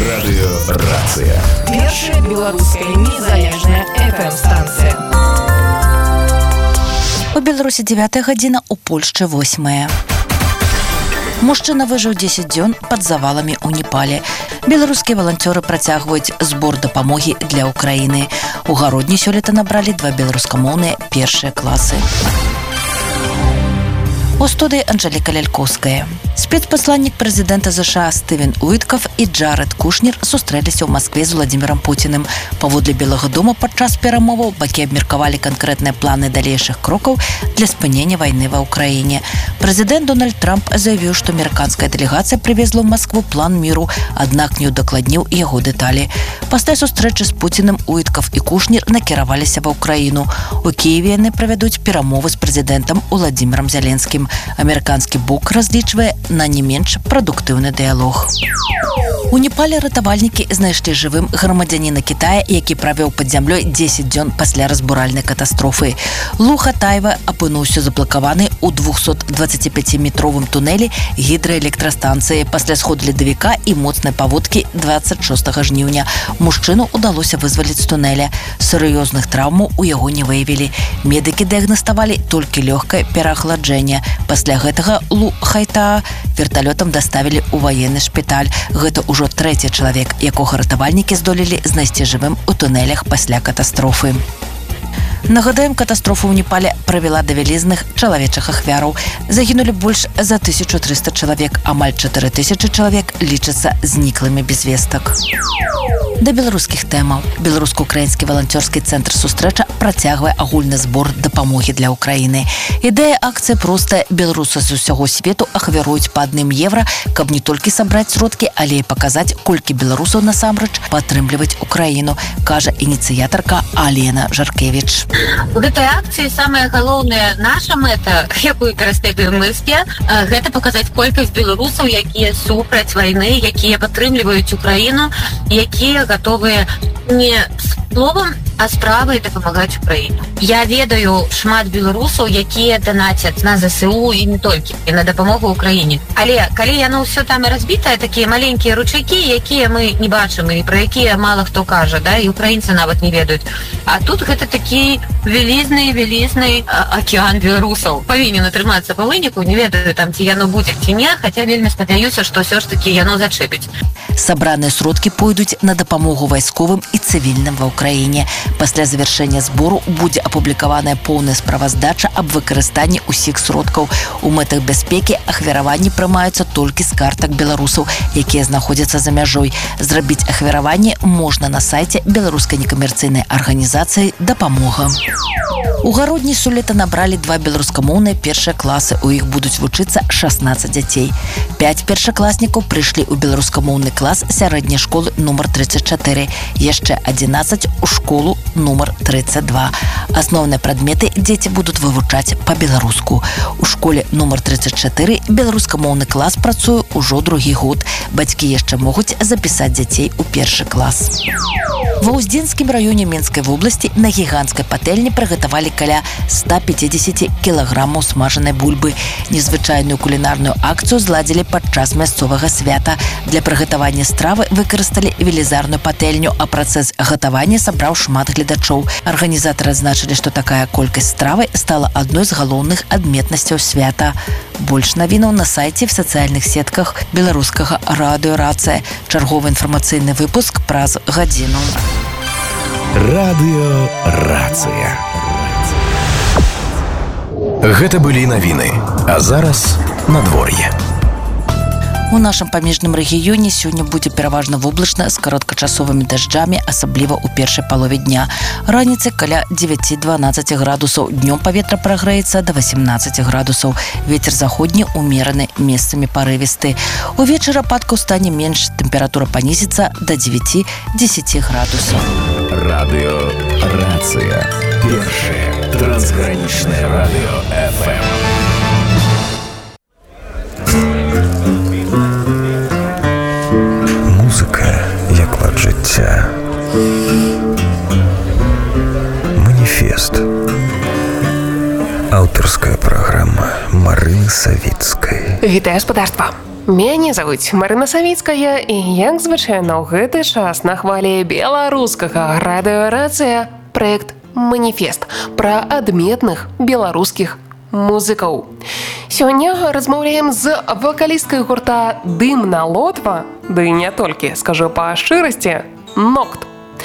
Радыёрацыя. Першая беларуская незалежная FM-станцыя. У Беларусі 9 гадзіна, у Польшчы 8. Мужчына выжыў 10 дзён пад заваламі ў Непале. Беларускія валанцёры працягваюць збор дапамогі для Украіны. У гародні сёлета набралі 2 беларускамоўныя першыя класы. У студыі Анжеліка Лялькоўская. Спецпасланнік прэзідэнта США Стывен Уіткаф і Джаред Кушнер сустрэліся ў Маскве з Владзімірам Пуціным. Паводле Белага дома падчас перамоваў бакі абмеркавалі канкрэтныя планы далейшых крокаў для спынення вайны ва ўкраіне. Прэзідэнт Дональд Трамп заявіў, што амерыканская дэлегацыя прывезла ў Маскву план міру, аднак не ўдакладніў яго дэталі. Пасля сустрэчы з Пуціным Уіткаф і Кушнер накіраваліся ва ўкраіну. У Кіеве яны правядуць перамовы з прэзідэнтам Уладзімірам Зяленскім. Амерыканскі бок разлічвае на не менш прадуктыўны дыялог. У Непале ратавальнікі знайшлі жывым грамадзяніна Кітая, які правёў пад зямлёй 10 дзён пасля разбуральнай катастрофы. Лу Хатаева апынуўся заблакаваны ў 225-метровым тунэлі гідраэлектрастанцыі пасля сходу ледавіка і моцнай паводкі 26 жніўня. Мужчыну ўдалося вызваліць з тунэля. Сур'ёзных траўмаў у яго не выявілі. Медыкі дыягнаставалі толькі лёгкае пераахаладжэнне. Пасля гэтага Лу Хайтаа верталётам даставілі ў ваенны шпіталь. Гэта ўжо трэці чалавек, якога ратавальнікі здолелі знайсці жывым у тунэлях пасля катастрофы. Нагадаем, катастрофа ў Непале правяла да вялізных чалавечых ахвяраў. Загінулі больш за 1300 чалавек, амаль 4000 чалавек лічацца зніклымі без вестак. Да беларускіх тэмаў. Беларуска-украінскі валанцёрскі цэнтр «Сустрэча» працягвае агульны збор дапамогі для Украіны. Ідэя акцыі простая. Беларусы з усяго свету ахвяруюць па 1 евра, каб не толькі сабраць сродкі, але і паказаць, колькі беларусаў насамрэч падтрымліваць Украіну, кажа ініцыятарка Алена Жаркевіч. У гэтай акцыі самая галоўная наша мэта, якую перастаем мы ўсе, гэта паказаць колькасць беларусаў, якія супраць вайны, якія падтрымліваюць Украіну, якія гатовыя не словам, а справай дапамагаць Украіне. Я ведаю шмат беларусаў, якія данацяць на ЗСУ і не толькі, і на дапамогу Украіне. Але калі яно ўсё там і разбітае, такія маленькія ручайкі, якія мы не бачым і пра якія мала хто кажа, да, і украінцы нават не ведаюць. А тут гэта такі вялізны акіян беларусаў. Павінен атрымацца па выніку, не ведаю там, ці яно будзе, ці не, хаця вельмі спадзяюся, што ўсё ж такі яно зачэпіць. Сабраныя сродкі пойдуць на дапамогу вайсковым і цывільным ва ўкраіне. Пасля завяршэння збору будзе апублікаваная поўная справаздача аб выкарыстанні ўсіх сродкаў. У мэтах бяспекі ахвяраванні прымаюцца толькі з картак беларусаў, якія знаходзяцца за мяжой. Зрабіць ахвяраванне можна на сайце беларускай некамерцыйнай арганізацыі «Дапамога». У гародні сёлета набралі 2 беларускамоўныя першыя класы. У іх будуць вучыцца 16 дзяцей. 5 першакласнікаў прыйшлі ў беларускамоўны клас сярэдняй школы нумар 34. Яшчэ 11 у школу нумар 32. Асноўныя прадметы дзеці будуць вывучаць па-беларуску. У школе нумар 34 беларускамоўны клас працуе ўжо другі год. Бацькі яшчэ могуць запісаць дзяцей у першы клас. Ва Уздзенскім раёне Менскай вобласці на гіганцкай патэльні прыгатавалі каля 150 кілаграмаў смажанай бульбы. Незвычайную кулінарную акцыю зладзілі падчас мясцовага свята. Для прыгатавання стравы выкарысталі велізарную патэльню, а працэс гатавання сабраў шмат гледачоў. Арганізатары адзначылі, што такая колькасць стравы стала адной з галоўных адметнасцяў свята. Больш навінаў на сайце в сацыяльных сетках беларускага радыёрацыя. Чарговы інфармацыйны выпуск праз гадзіну. Радыёрацыя. Гэта былі навіны, а зараз надвор'е. У нашым памежным рэгіёне сёння будзе пераважна воблачна з кароткачасовымі дажджамі, асабліва ў першай палове дня. Раніцай каля 9-12 градусаў, днём паветра прагрэецца да 18 градусаў. Вецер заходні умераны, месцамі парывісты. Увечары ападкаў стане менш, тэмпература панізіцца да 9-10 градусаў. Радыёрацыя. Першае трансгранічнае радыё FM. Музыка, як лад жыцця. Маніфест. Аўтарская праграма Марыны Савіцкай. Вітаю, спадарства. Мяне завуць Марына Савіцкая, і як звычайна ў гэты час на хвалі беларускага радыёрацыя праект «Маніфест» пра адметных беларускіх музыкаў. Сёння размаўляем з вакалісткай гурта «Дымна Лотва», ды не толькі, скажу па шчырасці, «Нокт».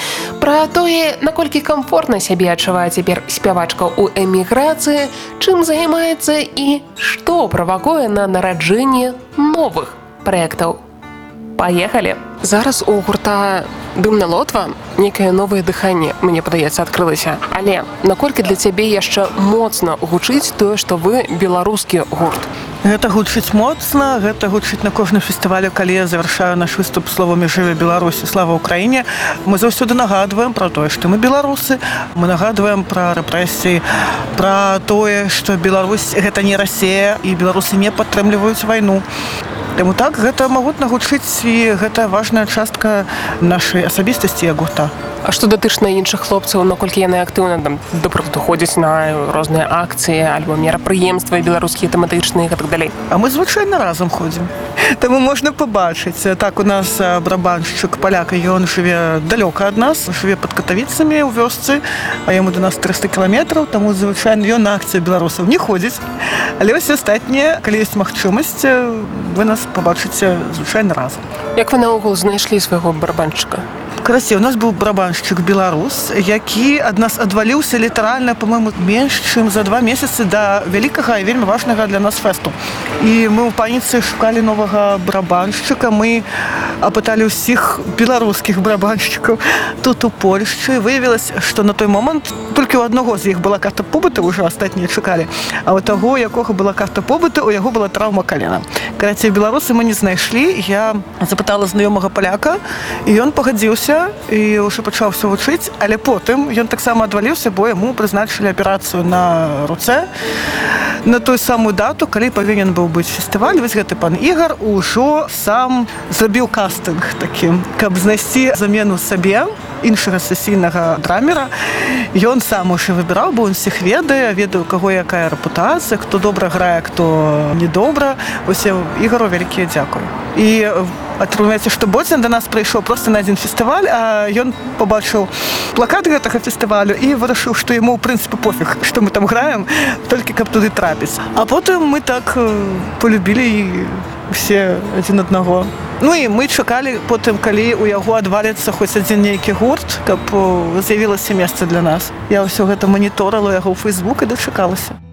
Пра тое, наколькі камфортна сябе адчувае цяпер спявачка ў эміграцыі, чым займаецца і што правакуе на нараджэнне новых праектаў. Паехалі! Зараз у гурта «Дымна Лотва» некае новае дыханне, мне падаецца, адкрылася. Але наколькі для цябе яшчэ моцна гучыць тое, што вы беларускі гурт? Гэта гучыць моцна, гэта гучыць на кожным фестывалю, калі я завяршаю наш выступ словамі «Жыве Беларусь» і «Слава Украіне». Мы заўсёды нагадваем пра тое, што мы беларусы, мы нагадваем пра рэпрэсіі, пра тое, што Беларусь – гэта не Расія, і беларусы не падтрымліваюць вайну. Таму так, гэта магутна гучыць, і гэта важная частка нашай асабістасці як гурта. А што датычна іншых хлопцаў, наколькі яны актыўна, да прыкладу, ходзяць на розныя акцыі альбо мерапрыемствы беларускія тэматычныя і так далей? А мы звычайна разам ходзім. Таму можна пабачыць. Так, у нас барабаншчык паляка, ён жыве далёка ад нас, жыве пад Катавіцамі ў вёсцы, а яму до нас 300 кіламетраў, таму звычайна ён на акцыі беларусаў не ходзіць. Але ўсе астатнія, калі ёсць магчымасць, вы нас пабачыце звычайна разам. Як вы наогул знайшлі свайго барабаншчыка? Карасі, у нас быў барабаншчык беларус, які ад нас адваліўся літаральна, па-мойму, менш, чым за 2 месяцы да вялікага і вельмі важнага для нас фэсту. І мы ў паніцы шукалі новага барабаншчыка, мы апыталі ўсіх беларускіх барабаншчыкаў тут у Польшчы. Выявілася, што на той момант толькі ў аднаго з іх была карта побыту, ўжо астатнія чакалі, а ў таго, якога была карта побыту, у яго была траўма калена. Карацей, беларусы мы не знайшлі, я запытала знаёмага паляка, і ён пагадзіўся, і ўжо пачаў все вучыць, але потым ён таксама адваліўся, бо яму прызначылі аперацыю на руцэ на тую самую дату, калі павінен быў быць фестываль. Вось гэты пан Ігар ужо сам зрабіў кастынг такі, каб знайсці замену сабе іншага сесійнага драмера. Ён сам уже выбіраў, бо ён всіх ведае, ведае, у каго якая рэпутацыя, хто добра грае, хто недобра. Вось Ігару вялікія дзякуй. І атрымаецца, што Боцян да нас прыйшоў проста на адзін фестываль, а ён пабачыў плакат гэтага фестывалю і вырашыў, што яму ў прынцыпе пофіг, што мы там граем, толькі каб туды трапіць. А потым мы так полюбілі все адзін аднаго. Ну і мы чакалі потым, калі у яго адваліцца хоць адзін нейкі гурт, каб з'явілася месца для нас. Я ўсё гэта маніторыла яго ў Фейсбук і дачакалася.